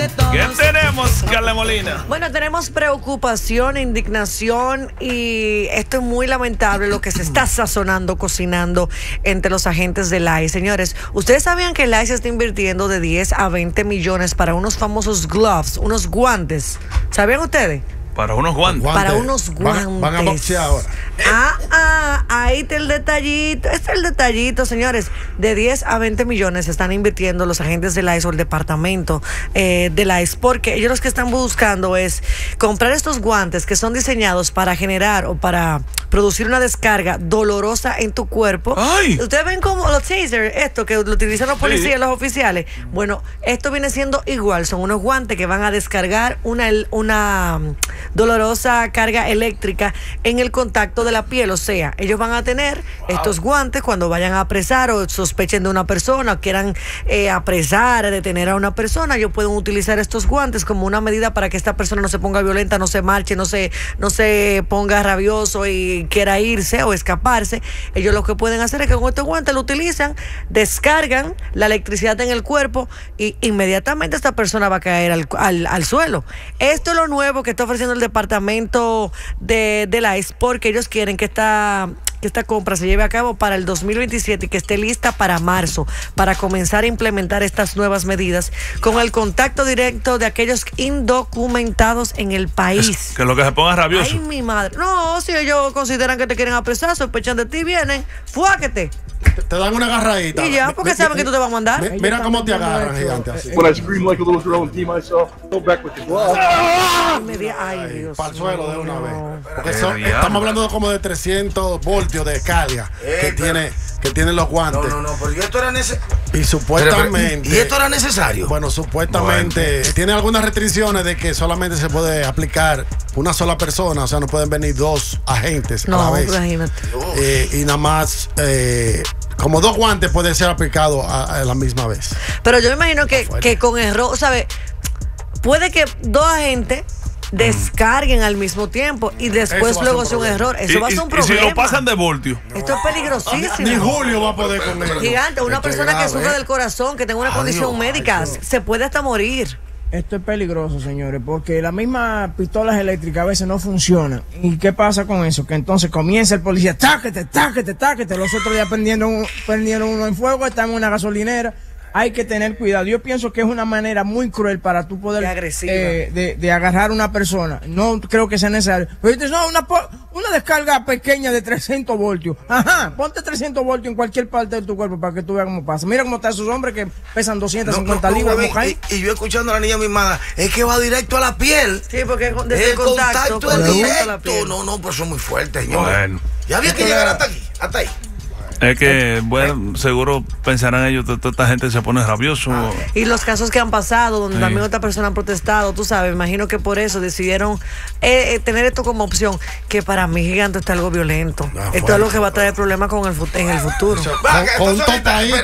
¿Qué tenemos, Carla Molina? Bueno, tenemos preocupación, indignación y esto es muy lamentable lo que se está sazonando, cocinando entre los agentes del ICE. Señores, ¿ustedes sabían que el ICE está invirtiendo de 10 a 20 millones para unos famosos gloves, unos guantes? ¿Sabían ustedes? Para unos guantes. Para unos guantes. Van a boxear ahora. Ahí está el detallito. Este es el detallito, señores. De 10 a 20 millones están invirtiendo los agentes del ICE o el departamento del ICE, porque ellos los que están buscando es comprar estos guantes que son diseñados para generar o para producir una descarga dolorosa en tu cuerpo. ¡Ay! Ustedes ven como los tasers, esto que lo utilizan los policías, los oficiales. Bueno, esto viene siendo igual. Son unos guantes que van a descargar una dolorosa carga eléctrica en el contacto de la piel. O sea, ellos van a tener estos guantes cuando vayan a apresar o sospechen de una persona o quieran apresar, detener a una persona. Ellos pueden utilizar estos guantes como una medida para que esta persona no se ponga violenta, no se marche, no se ponga rabioso y quiera irse o escaparse. Ellos lo que pueden hacer es que con estos guantes lo utilizan, descargan la electricidad en el cuerpo y inmediatamente esta persona va a caer al suelo. Esto es lo nuevo que está ofreciendo el departamento de la ICE, porque ellos quieren que esta compra se lleve a cabo para el 2027 y que esté lista para marzo, para comenzar a implementar estas nuevas medidas con el contacto directo de aquellos indocumentados en el país. Que lo que se ponga rabioso. Ay, mi madre. No, si ellos consideran que te quieren apresar, sospechan de ti, vienen, fuáquete. Te dan una agarradita. Y ya, porque saben que tú te vas a mandar. Mira cómo te agarran, gigante, así. When I scream like a little girl and pee myself, go back with the glove. Ay, Dios. Para el suelo de una vez. Porque Diablo. estamos hablando de como de 300 voltios de carga que tienen los guantes. No, pero ¿y esto era necesario? Y supuestamente. ¿Y esto era necesario? Bueno, supuestamente tiene algunas restricciones de que solamente se puede aplicar una sola persona, o sea, no pueden venir dos agentes a la vez. Imagínate. Y nada más, como 2 guantes pueden ser aplicados a la misma vez. Pero yo me imagino que con error, ¿sabes? Puede que 2 agentes descarguen al mismo tiempo y después Eso va a luego ser sea un un error. Eso va a ser un problema. Y si lo pasan de voltio. Esto es peligrosísimo. Ni Julio va a poder con él. Gigante, una Esto es persona que grave, sufre del corazón, que tenga una condición médica, se puede hasta morir. Esto es peligroso, señores, porque las mismas pistolas eléctricas a veces no funcionan. ¿Y qué pasa con eso? Que entonces comienza el policía, táquete, los otros ya prendieron uno en fuego, están en una gasolinera. Hay que tener cuidado. Yo pienso que es una manera muy cruel para tú poder de agarrar a una persona. No creo que sea necesario. Pero dices, no, una descarga pequeña de 300 voltios. Ajá, ponte 300 voltios en cualquier parte de tu cuerpo para que tú veas cómo pasa. Mira cómo están esos hombres que pesan 250 libras. Y yo escuchando a la niña misma, es que va directo a la piel. Sí, porque desde el contacto es directo. la piel. No, pero son muy fuertes, señor. Bueno. Ya había que llegar hasta aquí, hasta ahí. Es que, bueno, seguro pensarán ellos que toda esta gente se pone rabioso. Y los casos que han pasado, donde también otras personas han protestado, tú sabes, imagino que por eso decidieron tener esto como opción, que para mí, gigante, está algo violento. Esto es algo que va a traer problemas en el futuro. Con un topadito.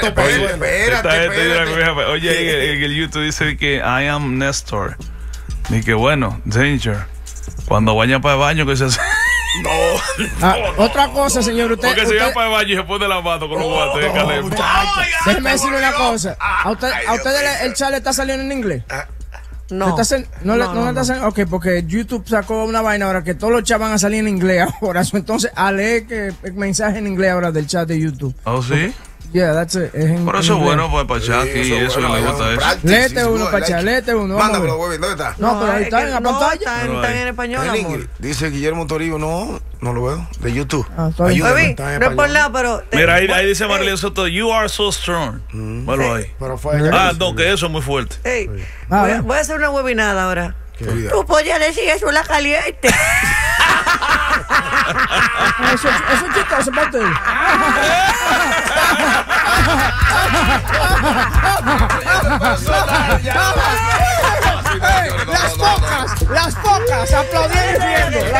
Espérate. Oye, en el YouTube dice que I am Nestor. Y que bueno, danger. Cuando vayan para el baño, que se hace. Otra cosa, señor, Porque se va para el baño y se pone la mano con los guantes de Caleb. Déjeme decirle una cosa. ¿A usted el chat le está saliendo en inglés? No. No le está saliendo. Ok, porque YouTube sacó una vaina ahora que todos los chats van a salir en inglés ahora. Entonces, a leer que el mensaje en inglés ahora del chat de YouTube. ¿Oh, sí? Yeah, that's it. Por eso es bueno para chat y eso que me gusta eso. Léete uno, Pachá, léete uno. Mándamelo, güey, ¿dónde está? No, pero ahí está en la pantalla. Está en español, amor. Dice Guillermo Torillo, no lo veo, de YouTube. Ayúdame. No es por nada, pero... Mira, ahí dice Marilyn Soto, you are so strong. Bueno, ahí. No, que eso es muy fuerte. Voy a hacer una webinada ahora. Tú podías decir eso en la caliente. Eso es chistoso para usted. Las pocas aplaudieron y riendo.